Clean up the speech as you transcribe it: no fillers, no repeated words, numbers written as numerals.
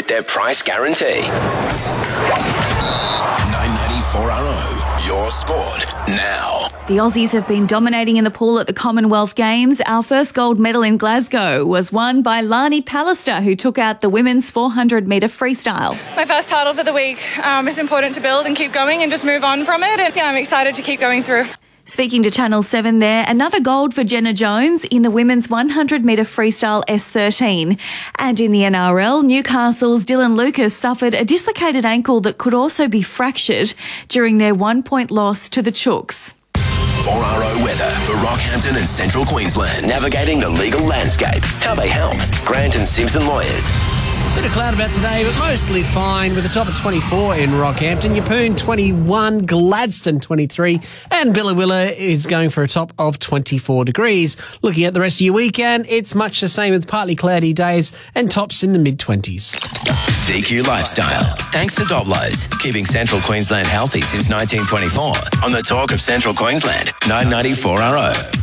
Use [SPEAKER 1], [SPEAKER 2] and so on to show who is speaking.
[SPEAKER 1] with their price guarantee. 994RO, your sport now.
[SPEAKER 2] The Aussies have been dominating in the pool at the Commonwealth Games. Our first gold medal in Glasgow was won by Lani Pallister, who took out the women's 400-metre freestyle.
[SPEAKER 3] My first title for the week. It's important to build and keep going and just move on from it. And I'm excited to keep going through.
[SPEAKER 2] Speaking to Channel 7 there, another gold for Jenna Jones in the women's 100-metre freestyle S13. And in the NRL, Newcastle's Dylan Lucas suffered a dislocated ankle that could also be fractured during their 1-point loss to the Chooks.
[SPEAKER 1] 4RO weather for Rockhampton and Central Queensland. Navigating the legal landscape. How they help. Grant and Simpson Lawyers.
[SPEAKER 4] Bit of cloud about today, but mostly fine with a top of 24 in Rockhampton. Yeppoon 21, Gladstone 23, and Billawilla is going for a top of 24 degrees. Looking at the rest of your weekend, it's much the same with partly cloudy days and tops in the mid-20s.
[SPEAKER 1] CQ Lifestyle. Thanks to Doblos, keeping Central Queensland healthy since 1924. On the talk of Central Queensland, 994RO.